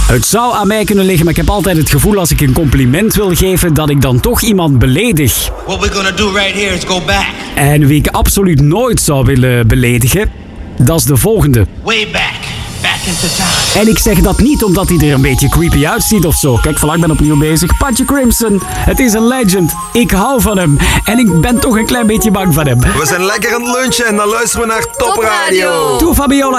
Het zou aan mij kunnen liggen, maar ik heb altijd het gevoel als ik een compliment wil geven, dat ik dan toch iemand beledig. What we're gonna do right here is go back. En wie ik absoluut nooit zou willen beledigen, dat is de volgende. Way back. Back into time. En ik zeg dat niet omdat hij er een beetje creepy uitziet of zo. Kijk, ik ben opnieuw bezig. Patje Crimson, het is een legend. Ik hou van hem. En ik ben toch een klein beetje bang van hem. We zijn lekker aan het lunchen en dan luisteren we naar Top Radio. Toe Fabiola.